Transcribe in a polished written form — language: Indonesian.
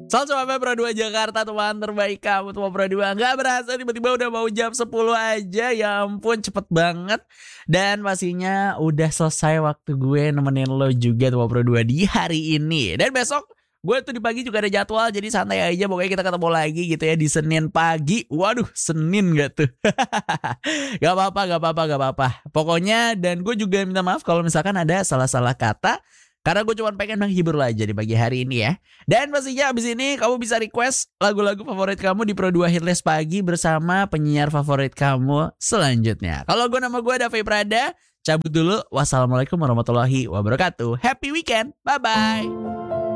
Salam sama Pro 2 Jakarta, teman terbaik kamu, teman Pro 2. Gak berasa tiba-tiba udah mau jam 10 aja. Ya ampun, cepet banget. Dan pastinya udah selesai waktu gue nemenin lo juga, teman Pro 2 di hari ini. Dan besok gue tuh di pagi juga ada jadwal, jadi santai aja. Pokoknya kita ketemu lagi gitu ya di Senin pagi. Waduh, Senin gak tuh? Gak apa-apa. Pokoknya, dan gue juga minta maaf kalau misalkan ada salah-salah kata. Karena gue cuma pengen menghibur lo aja di pagi hari ini ya. Dan pastinya abis ini kamu bisa request lagu-lagu favorit kamu di Pro 2 Hitlist Pagi bersama penyiar favorit kamu selanjutnya. Kalau nama gue Davi Prada, cabut dulu. Wassalamualaikum warahmatullahi wabarakatuh. Happy weekend. Bye-bye.